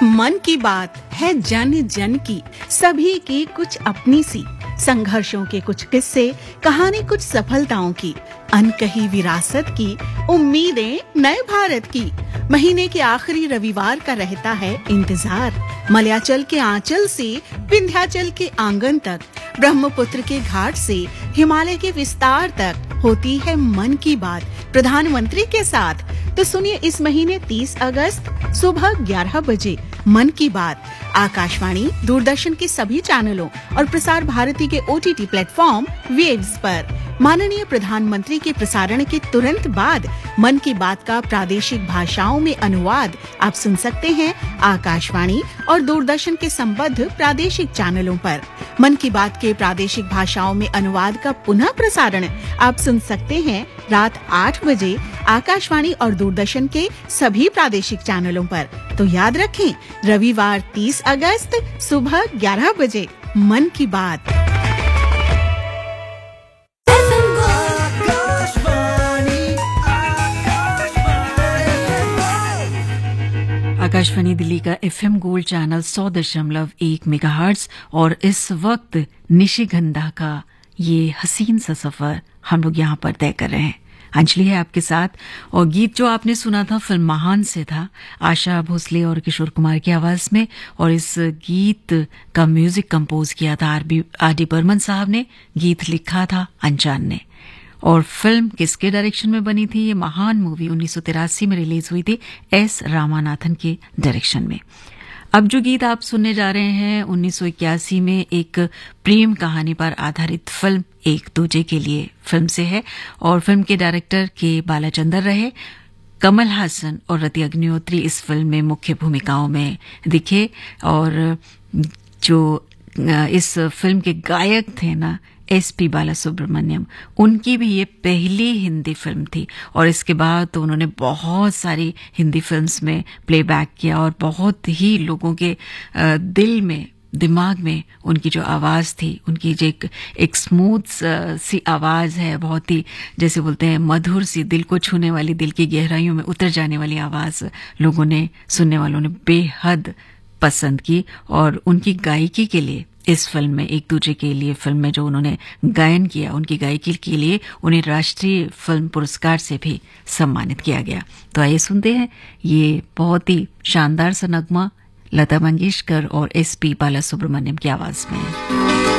मन की बात है जन जन की, सभी की कुछ अपनी सी, संघर्षों के कुछ किस्से, कहानी कुछ सफलताओं की, अनकही विरासत की, उम्मीदें नए भारत की। महीने के आखिरी रविवार का रहता है इंतजार। मलयाचल के आंचल से विंध्याचल के आंगन तक, ब्रह्मपुत्र के घाट से हिमालय के विस्तार तक होती है मन की बात प्रधानमंत्री के साथ। तो सुनिए इस महीने 30 अगस्त सुबह 11 बजे मन की बात आकाशवाणी, दूरदर्शन के सभी चैनलों और प्रसार भारती के OTT प्लेटफॉर्म वेव्स पर। माननीय प्रधानमंत्री के प्रसारण के तुरंत बाद मन की बात का प्रादेशिक भाषाओं में अनुवाद आप सुन सकते हैं आकाशवाणी और दूरदर्शन के संबद्ध प्रादेशिक चैनलों पर। मन की बात के प्रादेशिक भाषाओं में अनुवाद का पुनः प्रसारण आप सुन सकते हैं रात 8 बजे आकाशवाणी और दूरदर्शन के सभी प्रादेशिक चैनलों पर। तो याद रखें, रविवार 30 अगस्त सुबह 11 बजे मन की बात। आकाशवाणी दिल्ली का FM गोल्ड चैनल 100.1 मेगाहर्ट्ज और इस वक्त निशिगंधा का ये हसीन सा सफर हम लोग यहाँ पर तय कर रहे हैं। अंजलि है आपके साथ और गीत जो आपने सुना था फिल्म महान से था, आशा भोसले और किशोर कुमार की आवाज में, और इस गीत का म्यूजिक कंपोज किया था R.D. बर्मन साहब ने, गीत लिखा था अनजान ने। और फिल्म किसके डायरेक्शन में बनी थी? ये महान मूवी 1983 में रिलीज हुई थी S. रामानाथन के डायरेक्शन में। अब जो गीत आप सुनने जा रहे हैं 1981 में एक प्रेम कहानी पर आधारित फिल्म एक दूजे के लिए फिल्म से है, और फिल्म के डायरेक्टर के बालाचंदर रहे। कमल हासन और रति अग्निहोत्री इस फिल्म में मुख्य भूमिकाओं में दिखे, और जो इस फिल्म के गायक थे ना SP बालासुब्रमण्यम, उनकी भी ये पहली हिंदी फिल्म थी, और इसके बाद तो उन्होंने बहुत सारी हिंदी फिल्म्स में प्लेबैक किया, और बहुत ही लोगों के दिल में, दिमाग में उनकी जो आवाज़ थी, उनकी जो एक स्मूथ सी आवाज़ है, बहुत ही जैसे बोलते हैं मधुर सी, दिल को छूने वाली, दिल की गहराइयों में उतर जाने वाली आवाज़ लोगों ने, सुनने वालों ने बेहद पसंद की। और उनकी गायकी के लिए इस फिल्म में, एक दूजे के लिए फिल्म में जो उन्होंने गायन किया, उनकी गायकी के लिए उन्हें राष्ट्रीय फिल्म पुरस्कार से भी सम्मानित किया गया। तो आइए सुनते हैं ये बहुत ही शानदार सा नगमा लता मंगेशकर और SP बालासुब्रमण्यम की आवाज में।